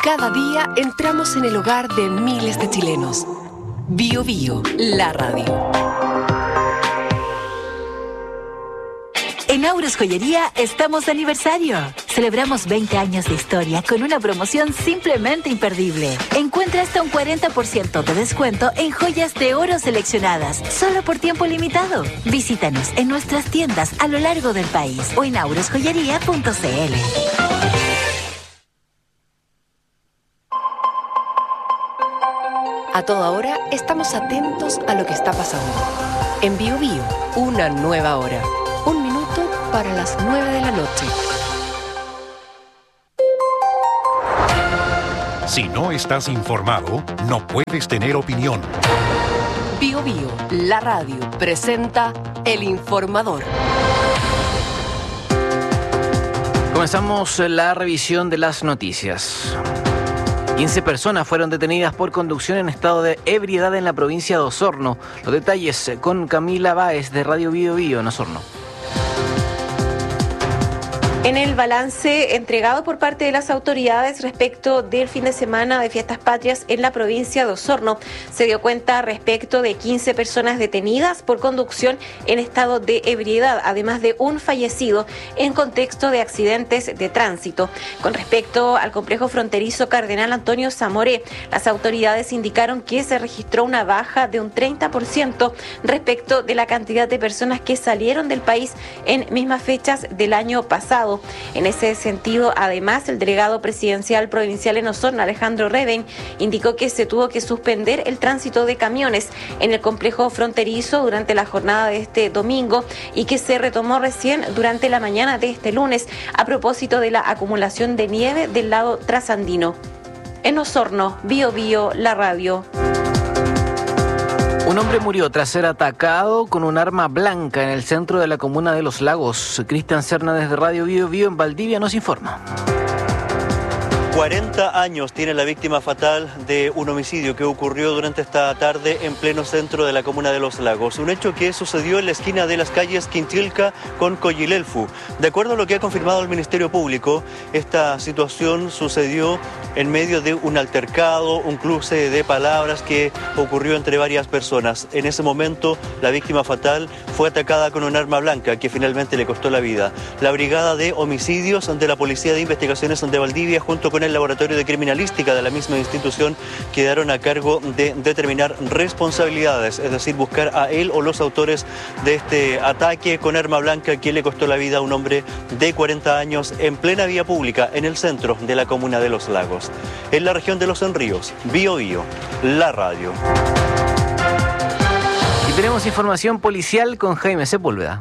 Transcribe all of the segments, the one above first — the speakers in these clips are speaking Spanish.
Cada día entramos en el hogar de miles de chilenos. Bio Bio, la radio. En Auros Joyería estamos de aniversario. Celebramos 20 años de historia con una promoción simplemente imperdible. Encuentra hasta un 40% de descuento en joyas de oro seleccionadas, solo por tiempo limitado. Visítanos en nuestras tiendas a lo largo del país o en aurosjoyería.cl. A toda hora estamos atentos a lo que está pasando. En Bio Bio, una nueva hora. Un minuto para las 9 de la noche. Si no estás informado, no puedes tener opinión. Bio Bio, la radio, presenta El Informador. Comenzamos la revisión de las noticias. 15 personas fueron detenidas por conducción en estado de ebriedad en la provincia de Osorno. Los detalles con Camila Báez de Radio Bio Bio en Osorno. En el balance entregado por parte de las autoridades respecto del fin de semana de Fiestas Patrias en la provincia de Osorno, se dio cuenta respecto de 15 personas detenidas por conducción en estado de ebriedad, además de un fallecido en contexto de accidentes de tránsito. Con respecto al complejo fronterizo Cardenal Antonio Zamoré, las autoridades indicaron que se registró una baja de un 30% respecto de la cantidad de personas que salieron del país en mismas fechas del año pasado. En ese sentido, además, el delegado presidencial provincial en Osorno, Alejandro Reben, indicó que se tuvo que suspender el tránsito de camiones en el complejo fronterizo durante la jornada de este domingo y que se retomó recién durante la mañana de este lunes a propósito de la acumulación de nieve del lado trasandino. En Osorno, Bio Bio, la radio. Un hombre murió tras ser atacado con un arma blanca en el centro de la comuna de Los Lagos. Cristian Serna desde Radio Bio Bio en Valdivia nos informa. 40 años tiene la víctima fatal de un homicidio que ocurrió durante esta tarde en pleno centro de la comuna de Los Lagos. Un hecho que sucedió en la esquina de las calles Quintilca con Coyilelfu. De acuerdo a lo que ha confirmado el Ministerio Público, esta situación sucedió en medio de un altercado, un cruce de palabras que ocurrió entre varias personas. En ese momento, la víctima fatal fue atacada con un arma blanca que finalmente le costó la vida. La Brigada de Homicidios de la Policía de Investigaciones de Valdivia, junto con el Laboratorio de Criminalística de la misma institución, quedaron a cargo de determinar responsabilidades, es decir, buscar a él o los autores de este ataque con arma blanca que le costó la vida a un hombre de 40 años en plena vía pública en el centro de la comuna de Los Lagos. En la región de Los Enríos, Bio Bio, la radio. Y tenemos información policial con Jaime Sepúlveda.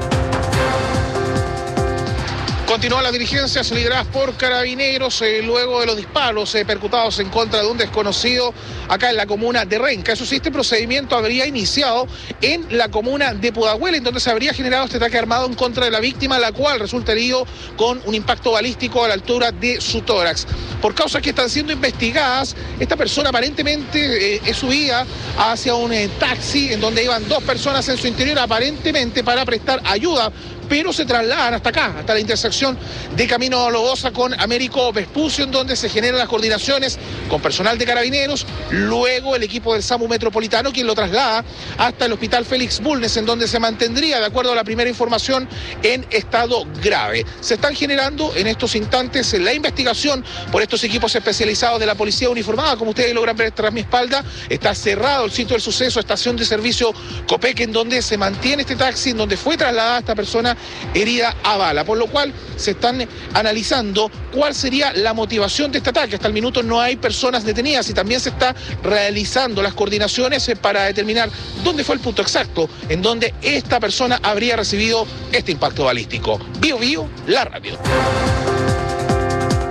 Continúan las diligencias lideradas por carabineros luego de los disparos percutados en contra de un desconocido acá en la comuna de Renca. Eso sí, este procedimiento habría iniciado en la comuna de Pudahuel, en donde se habría generado este ataque armado en contra de la víctima, la cual resulta herido con un impacto balístico a la altura de su tórax. Por causas que están siendo investigadas, esta persona aparentemente es subida hacia un taxi en donde iban dos personas en su interior, aparentemente para prestar ayuda, pero se trasladan hasta acá, hasta la intersección de Camino Lodosa con Américo Vespucio, en donde se generan las coordinaciones con personal de carabineros, luego el equipo del SAMU Metropolitano, quien lo traslada hasta el Hospital Félix Bulnes, en donde se mantendría, de acuerdo a la primera información, en estado grave. Se están generando en estos instantes la investigación por estos equipos especializados de la Policía Uniformada. Como ustedes logran ver tras mi espalda, está cerrado el sitio del suceso, estación de servicio Copeque, en donde se mantiene este taxi, en donde fue trasladada esta persona herida a bala, por lo cual se están analizando cuál sería la motivación de este ataque. Hasta el minuto no hay personas detenidas y también se está realizando las coordinaciones para determinar dónde fue el punto exacto en donde esta persona habría recibido este impacto balístico. Bio Bio, la radio.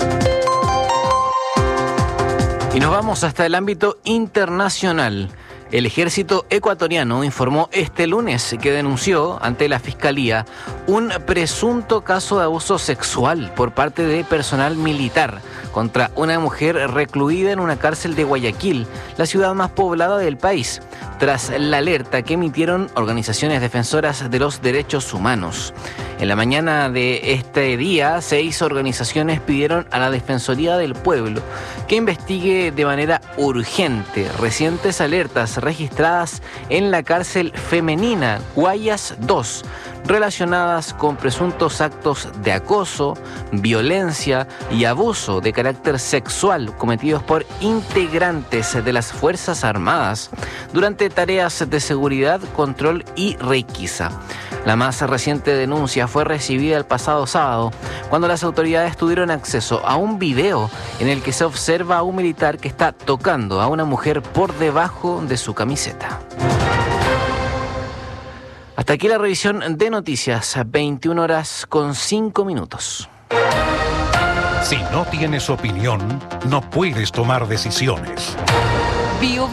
Y nos vamos hasta el ámbito internacional. El ejército ecuatoriano informó este lunes que denunció ante la Fiscalía un presunto caso de abuso sexual por parte de personal militar contra una mujer recluida en una cárcel de Guayaquil, la ciudad más poblada del país, tras la alerta que emitieron organizaciones defensoras de los derechos humanos. En la mañana de este día, 6 organizaciones pidieron a la Defensoría del Pueblo que investigue de manera urgente recientes alertas registradas en la cárcel femenina Guayas 2, relacionadas con presuntos actos de acoso, violencia y abuso de carácter sexual cometidos por integrantes de las Fuerzas Armadas durante tareas de seguridad, control y requisa. La más reciente denuncia fue recibida el pasado sábado, cuando las autoridades tuvieron acceso a un video en el que se observa a un militar que está tocando a una mujer por debajo de su camiseta. Hasta aquí la revisión de noticias, 21 horas con 5 minutos. Si no tienes opinión, no puedes tomar decisiones.